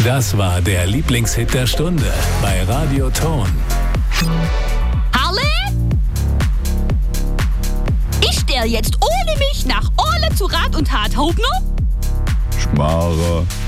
Das war der Lieblingshit der Stunde bei Radio Ton. Harle? Ich stell jetzt ohne mich nach Orle zu Rat und Tat, Hobner? Schmarre.